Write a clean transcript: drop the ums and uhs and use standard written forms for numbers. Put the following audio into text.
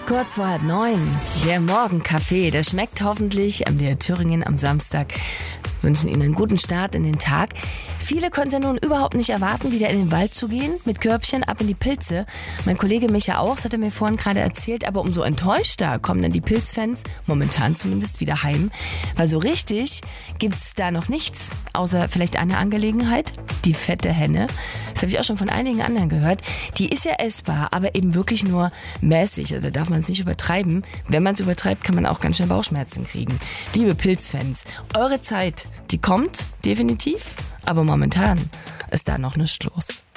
ist kurz vor 8:30. Der Morgenkaffee, der schmeckt hoffentlich am MDR Thüringen am Samstag. Wir wünschen Ihnen einen guten Start in den Tag. Viele können es ja nun überhaupt nicht erwarten, wieder in den Wald zu gehen, mit Körbchen ab in die Pilze. Mein Kollege Micha auch, das hat er mir vorhin gerade erzählt, aber umso enttäuschter kommen dann die Pilzfans, momentan zumindest, wieder heim. Weil so richtig gibt's da noch nichts, außer vielleicht eine Angelegenheit, die fette Henne. Das habe ich auch schon von einigen anderen gehört. Die ist ja essbar, aber eben wirklich nur mäßig, also da darf man es nicht übertreiben. Wenn man es übertreibt, kann man auch ganz schnell Bauchschmerzen kriegen. Liebe Pilzfans, eure Zeit, die kommt definitiv, aber momentan ist da noch nichts los.